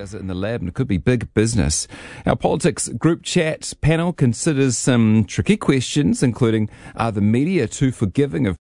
does it in the lab, and it could be big business. Our politics group chat panel considers some tricky questions, including, are the media too forgiving of